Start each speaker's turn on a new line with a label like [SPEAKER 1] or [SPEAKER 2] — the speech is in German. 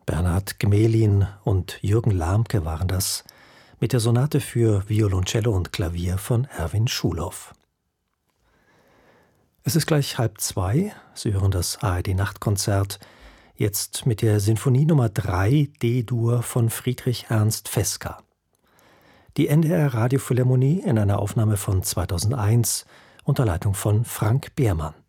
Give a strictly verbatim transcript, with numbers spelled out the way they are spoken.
[SPEAKER 1] Bernhard Gmelin und Jürgen Lahmke waren das mit der Sonate für Violoncello und Klavier von Erwin Schulhoff. Es ist gleich halb zwei. Sie hören das A R D-Nachtkonzert, jetzt mit der Sinfonie Nummer drei D-Dur von Friedrich Ernst Fesca. Die N D R Radiophilharmonie in einer Aufnahme von zweitausendeins unter Leitung von Frank Behrmann.